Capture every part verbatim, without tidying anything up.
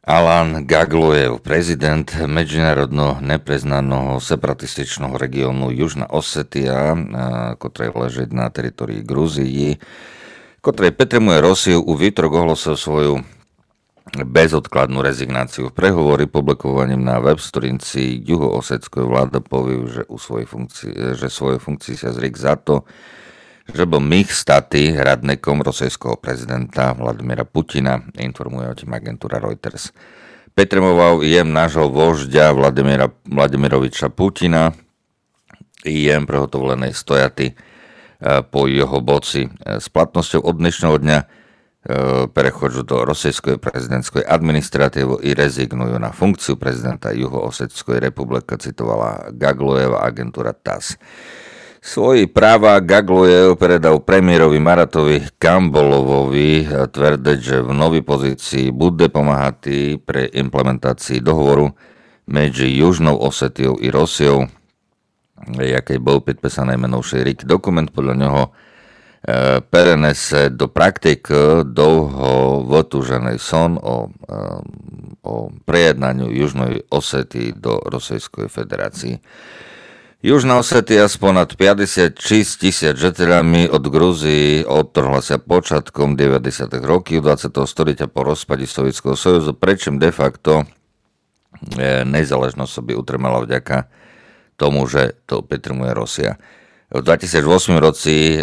Alan Gaglujev, prezident medzinárodno nepreznaného separatističného regiónu Južná Osetia, ktorý leží na teritórii Gruzii, ktorý petremuje Rosiu, u výtorok ohlasil svoju bezodkladnú rezignáciu. V prehovori publikovaním na web stránci juhoosetskej vláda povie, že, u svojej funkcii, že svojej funkcii sa zriek za to, že bol mých staty radnekom rosijského prezidenta Vladimira Putina, informuje o tým agentúra Reuters. Petremoval jem nášho vožďa Vladimira Vladimiroviča Putina, jem prehotovenej stojaty po jeho boci. S platnosťou od dnešného dňa prechodžu do rosijskej prezidentskej administratívy i rezignujú na funkciu prezidenta Juhoosetskej republiky, citovala Gaglujeva agentúra TASS. Svoji práva Gaglujev predal premiérovi Maratovi Kambolovovi, tvrdeť, že v novej pozícii bude pomáhať pre implementácii dohovoru medzi Južnou Osetiou i Rosiou, jaký bol podpísaný menovší rík. Dokument podľa neho perenese do praktik dlho votúženej son o, o prejednaniu Južnej Osetii do Rosijskej federácii. Južná Osetia s ponad päťdesiatšesť tisíc žiteľami od Gruzii odtrhla sa počiatkom deväťdesiatych rokov dvadsiateho storočia po rozpade Sovietskeho sojuzu, pričom de facto nezáležnosť by utrmala vďaka tomu, že to petrmuje Rosia. V dvetisícosem roci e,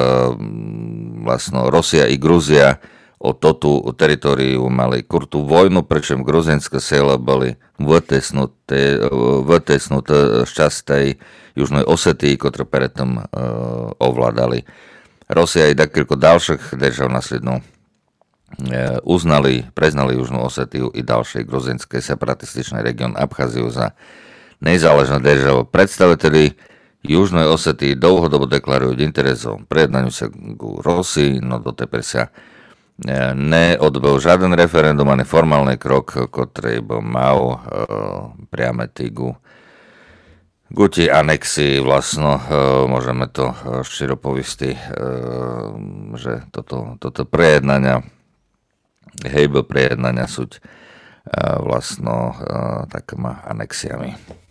vlastno Rosia i Gruzia o toto teritoriu mali krutú vojnu, pričom gruzinské sila boli vytesnuté, vytesnuté z častej Južnej Osetii, ktoré predtým e, ovládali. Rosia i niekoľko ďalších držav naslednú e, uznali, preznali Južnú Osetiu i ďalší gruzinský separatističný región Abcháziu za nezáležnú državu. Predstaviteľi Južnej Osetii dlhodobo deklarujú interesov prejednaniu sa ku Rosii, no doteper sa neodbol žiaden referendum ani formálny krok, ktorý by mal e, priame týgu guti anexii vlastno, e, môžeme to širo povisti, e, že toto, toto prejednania, hejbe prejednania sú e, vlastno e, takými anexiami.